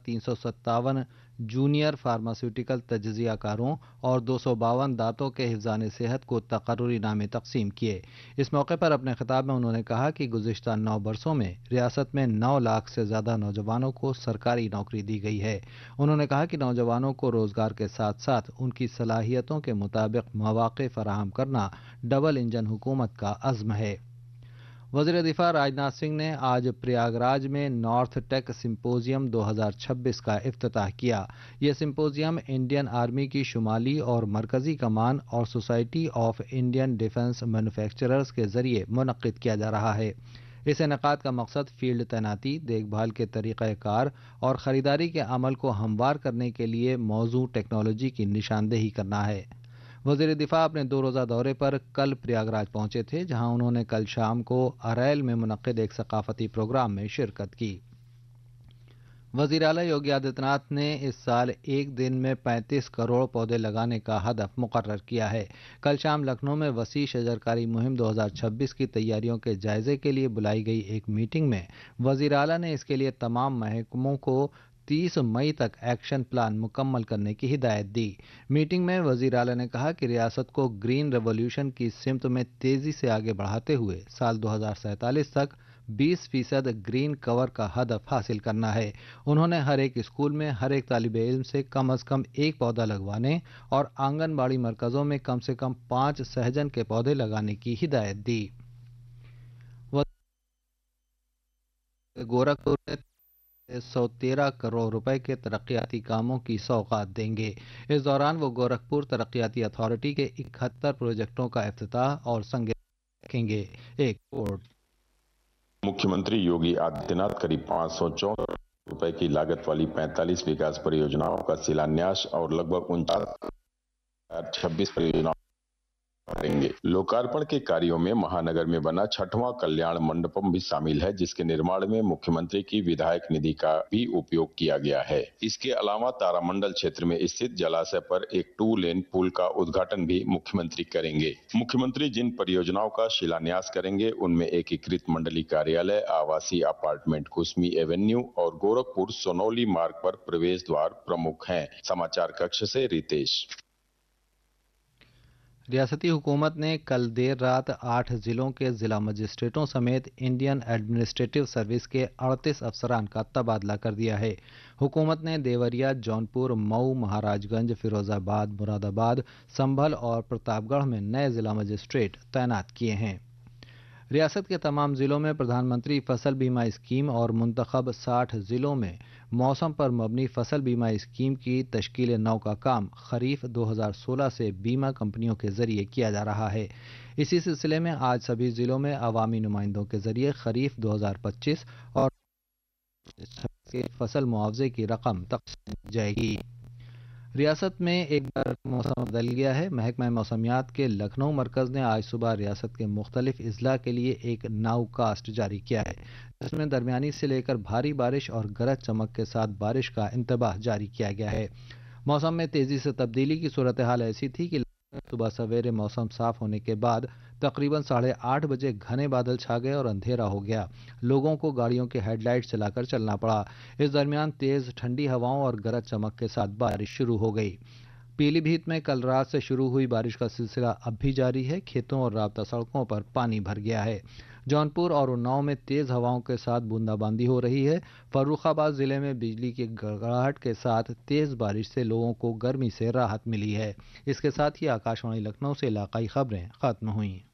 1357 junior pharmaceutical تجزیہ کاروں اور 252 دانتوں کے حفظان صحت کو تقرری نامے تقسیم کیے۔ اس موقع پر اپنے خطاب میں انہوں نے کہا کہ گزشتہ 9 برسوں میں ریاست میں 9 لاکھ سے زیادہ نوجوانوں کو سرکاری نوکری دی گئی ہے۔ انہوں نے کہا کہ نوجوانوں کو روزگار کے ساتھ ساتھ ان کی صلاحیتوں کے مطابق مواقع فراہم کرنا ڈبل انجن حکومت کا عزم ہے۔ وزیر دفاع راجناتھ سنگھ نے آج پریاگ راج میں نارتھ ٹیک سمپوزیم 2026 کا افتتاح کیا۔ یہ سمپوزیم انڈین آرمی کی شمالی اور مرکزی کمان اور society of Indian defence manufacturers کے ذریعے منعقد کیا جا رہا ہے۔ اس انعقاد کا مقصد فیلڈ تعیناتی، دیکھ بھال کے طریقہ کار اور خریداری کے عمل کو ہموار کرنے کے لیے موزوں ٹیکنالوجی کی نشاندہی کرنا ہے۔ وزیر دفاع اپنے 2 روزہ دورے پر کل پریاگ راج پہنچے تھے، جہاں انہوں نے کل شام کو اریل میں منعقد ایک ثقافتی پروگرام میں شرکت کی۔ وزیر اعلیٰ یوگی آدتیہ ناتھ نے اس سال ایک دن میں 35 کروڑ پودے لگانے کا ہدف مقرر کیا ہے۔ کل شام لکھنؤ میں وسیع شجرکاری مہم 2026 کی تیاریوں کے جائزے کے لیے بلائی گئی ایک میٹنگ میں وزیر اعلیٰ نے اس کے لیے تمام محکموں کو 30 مئی تک ایکشن پلان مکمل کرنے کی ہدایت دی۔ میٹنگ میں وزیر اعلیٰ نے کہا کہ ریاست کو گرین ریولوشن کی سمت میں تیزی سے آگے بڑھاتے ہوئے سال 2047 تک 20% گرین کور کا ہدف حاصل کرنا ہے۔ انہوں نے ہر ایک اسکول میں ہر ایک طالب علم سے کم از کم ایک پودا لگوانے اور آنگن باڑی مرکزوں میں کم سے کم 5 سہجن کے پودے لگانے کی ہدایت دی۔ گورکھپور میں 113 کروڑ روپے کے ترقیاتی کاموں کی سوغات دیں گے۔ اس دوران وہ گورکھپور ترقیاتی اتھارٹی کے 71 پروجیکٹوں کا افتتاح اور سنگ رکھیں گے۔ ایک رپورٹ۔ مکھیہ منتری یوگی آدتیہ ناتھ قریب 564 روپے کی لاگت والی 45 وکاس پریوجناؤں کا شیلانیاس اور لگ بھگ 49,026 پریوجناؤں کریں گے۔ لوکارپن کے کاریوں میں مہانگر میں بنا 6واں کلیان منڈپم بھی شامل ہے، جس کے نرماण میں مکھیہ منتری کی ودھایک ندھی کا بھی اپیوگ کیا گیا ہے۔ اس کے علاوہ تارا منڈل چھیتر میں استھت جلاسے پر ایک 2 لین پل کا ادگھاٹن بھی مکھیہ منتری کریں گے۔ مکھیہ منتری جن پریوجناؤں کا شیلانیاس کریں گے ان میں ایکیکرت منڈلی کاریالے، آواسی اپارٹمنٹ کسمی ایونیو اور گورکھپور سونولی مارگ پر پرویش دوار پرمکھ ہیں۔ سماچار ککش سے ریتیش۔ ریاستی حکومت نے کل دیر رات 8 ضلعوں کے ضلع مجسٹریٹوں سمیت انڈین ایڈمنسٹریٹو سروس کے 38 افسران کا تبادلہ کر دیا ہے۔ حکومت نے دیوریا، جونپور، مئو، مہاراج گنج، فیروز آباد، مراد آباد، سنبھل اور پرتاپ گڑھ میں نئے ضلع مجسٹریٹ تعینات کیے ہیں۔ ریاست کے تمام ضلعوں میں پردھان منتری فصل بیمہ اسکیم اور منتخب 60 ضلعوں میں موسم پر مبنی فصل بیمہ اسکیم کی تشکیل نو کا کام خریف 2016 سے بیمہ کمپنیوں کے ذریعے کیا جا رہا ہے۔ اسی سلسلے میں آج سبھی ضلعوں میں عوامی نمائندوں کے ذریعے خریف 2025 اور فصل معاوضے کی رقم تقسیم کی جائے گی۔ ریاست میں ایک بار موسم بدل گیا ہے۔ محکمہ موسمیات کے لکھنؤ مرکز نے آج صبح ریاست کے مختلف اضلاع کے لیے ایک ناؤ کاسٹ جاری کیا ہے، جس میں درمیانی سے لے کر بھاری بارش اور گرج چمک کے ساتھ بارش کا انتباہ جاری کیا گیا ہے۔ موسم میں تیزی سے تبدیلی کی صورتحال ایسی تھی کہ صبح سویرے موسم صاف ہونے کے بعد تقریباً 8:30 بجے گھنے بادل چھا گئے اور اندھیرا ہو گیا۔ لوگوں کو گاڑیوں کے ہیڈ لائٹ چلا کر چلنا پڑا۔ اس درمیان تیز ٹھنڈی ہواؤں اور گرج چمک کے ساتھ بارش شروع ہو گئی۔ پیلی بھیت میں کل رات سے شروع ہوئی بارش کا سلسلہ اب بھی جاری ہے۔ کھیتوں اور رابطہ سڑکوں پر پانی بھر گیا ہے۔ جونپور اور اناؤ میں تیز ہواؤں کے ساتھ بوندا باندی ہو رہی ہے۔ فروخ آباد ضلع میں بجلی کی گڑگڑاہٹ کے ساتھ تیز بارش سے لوگوں کو گرمی سے راحت ملی ہے۔ اس کے ساتھ ہی آکاش وانی لکھنؤ سے علاقائی خبریں ختم ہوئیں۔